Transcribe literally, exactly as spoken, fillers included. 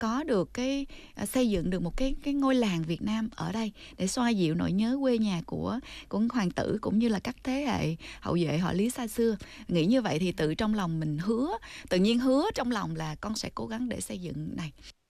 có được cái à, xây dựng được một cái cái ngôi làng Việt Nam ở đây để xoa dịu nỗi nhớ quê nhà của của hoàng tử cũng như là các thế hệ hậu duệ họ Lý xa xưa. Nghĩ như vậy thì tự trong lòng mình hứa, tự nhiên hứa trong lòng là con sẽ cố gắng để xây dựng này.